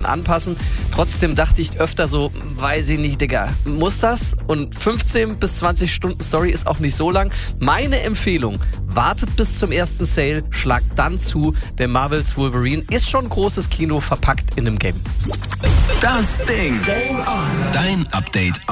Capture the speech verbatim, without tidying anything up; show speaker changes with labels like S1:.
S1: anpassen. Trotzdem dachte ich öfter so, weiß ich nicht, Digga, muss das? Und fünfzehn bis zwanzig Stunden Story ist auch nicht so lang. Meine Empfehlung, wartet bis zum ersten Sale, schlagt dann zu, denn Marvel's Wolverine ist schon großes Kino verpackt in einem Game.
S2: Das Ding. Dein Update